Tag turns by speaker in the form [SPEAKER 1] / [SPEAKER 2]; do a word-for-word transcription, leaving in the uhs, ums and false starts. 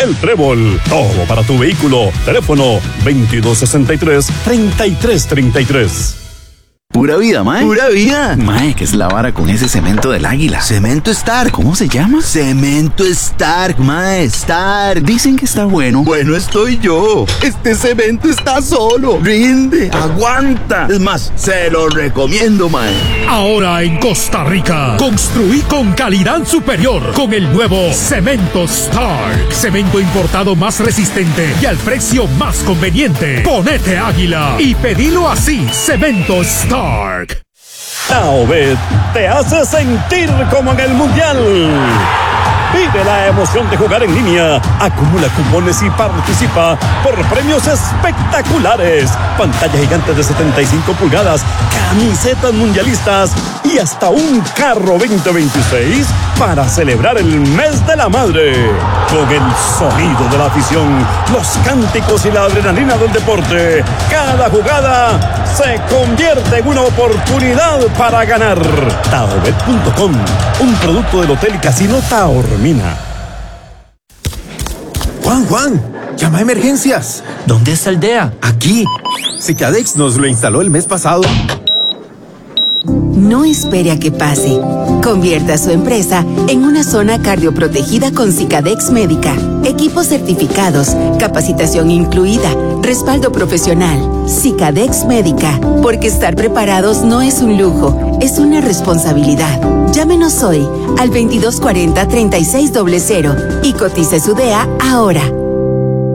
[SPEAKER 1] El Trébol. Todo para tu vehículo. Teléfono veintidós sesenta y tres, treinta y tres treinta y tres.
[SPEAKER 2] Pura vida, mae.
[SPEAKER 3] Pura vida.
[SPEAKER 2] Mae, ¿qué es la vara con ese cemento del águila?
[SPEAKER 3] Cemento Stark.
[SPEAKER 2] ¿Cómo se llama?
[SPEAKER 3] Cemento Stark, mae. Stark.
[SPEAKER 2] Dicen que está bueno.
[SPEAKER 3] Bueno estoy yo. Este cemento está solo. Rinde. Aguanta. Es más, se lo recomiendo, mae.
[SPEAKER 4] Ahora en Costa Rica, construí con calidad superior con el nuevo Cemento Stark. Cemento importado más resistente y al precio más conveniente. Ponete águila y pedilo así. Cemento Stark.
[SPEAKER 1] Taobet te hace sentir como en el Mundial. Vive la emoción de jugar en línea. Acumula cupones y participa por premios espectaculares. Pantalla gigante de setenta y cinco pulgadas, camisetas mundialistas y hasta un carro veinte veintiséis para celebrar el mes de la madre. Con el sonido de la afición, los cánticos y la adrenalina del deporte, cada jugada se convierte en una oportunidad para ganar. Taobet punto com, un producto del Hotel y Casino Taormina.
[SPEAKER 5] Juan, Juan, llama a emergencias.
[SPEAKER 6] ¿Dónde está el D E A?
[SPEAKER 5] Aquí. Cicadex nos lo instaló el mes pasado.
[SPEAKER 7] No espere a que pase. Convierta su empresa en una zona cardioprotegida con Cicadex Médica. Equipos certificados, capacitación incluida, respaldo profesional. Cicadex Médica. Porque estar preparados no es un lujo, es una responsabilidad. Llámenos hoy al veintidós cuarenta, treinta y seis cero cero y cotice su D E A ahora.